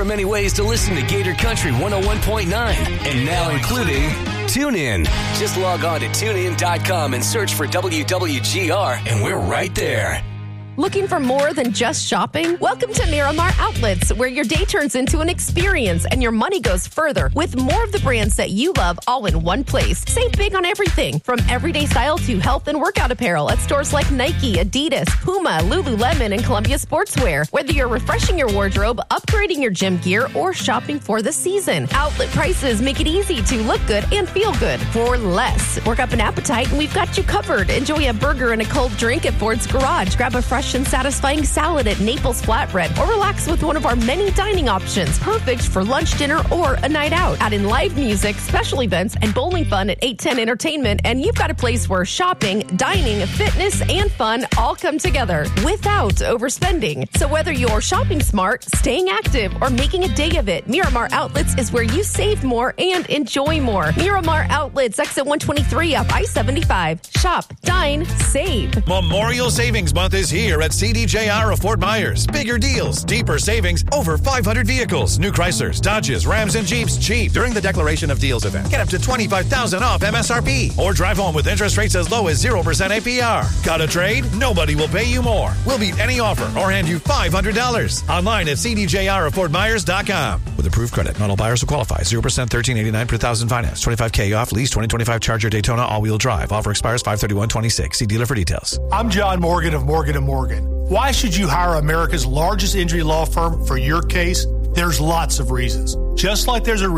many ways to listen to Gator Country 101.9, and now including TuneIn. Just log on to TuneIn.com and search for WWGR, and we're right there. Looking for more than just shopping? Welcome to Miramar Outlets, where your day turns into an experience and your money goes further with more of the brands that you love all in one place. Save big on everything, from everyday style to health and workout apparel at stores like Nike, Adidas, Puma, Lululemon, and Columbia Sportswear. Whether you're refreshing your wardrobe, upgrading your gym gear, or shopping for the season, outlet prices make it easy to look good and feel good for less. Work up an appetite and we've got you covered. Enjoy a burger and a cold drink at Ford's Garage. Grab a fresh and satisfying salad at Naples Flatbread, or relax with one of our many dining options, perfect for lunch, dinner, or a night out. Add in live music, special events, and bowling fun at 810 Entertainment, and you've got a place where shopping, dining, fitness, and fun all come together without overspending. So whether you're shopping smart, staying active, or making a day of it, Miramar Outlets is where you save more and enjoy more. Miramar Outlets, exit 123 up I-75. Shop, dine, save. Memorial Savings Month is here at CDJR of Fort Myers. Bigger deals, deeper savings, over 500 vehicles, new Chryslers, Dodges, Rams, and Jeeps cheap during the Declaration of Deals event. Get up to $25,000 off MSRP, or drive home with interest rates as low as 0% APR. Got a trade? Nobody will pay you more. We'll beat any offer or hand you $500. Online at CDJRofFortMyers.com. With approved credit, not all buyers will qualify. 0% $13.89 per thousand finance. $25K off lease 2025 Charger Daytona all-wheel drive. Offer expires 5/31/26. See dealer for details. I'm John Morgan of Morgan & Morgan. Why should you hire America's largest injury law firm for your case? There's lots of reasons. Just like there's a